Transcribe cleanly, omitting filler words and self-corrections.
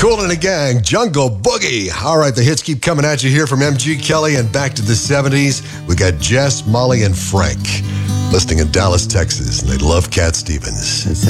Kool and the Gang, Jungle Boogie. All right, the hits keep coming at you here from M.G. Kelly and back to the 70s. We got Jess, Molly, and Frank listening in Dallas, Texas, and they love Cat Stevens.